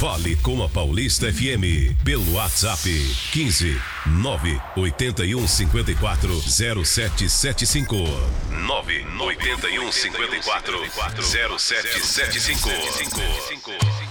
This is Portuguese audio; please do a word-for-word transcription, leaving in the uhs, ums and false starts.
Fale com a Paulista F M pelo WhatsApp quinze nove oito um cinco quatro zero sete sete cinco. nove oito um cinco quatro zero sete sete cinco.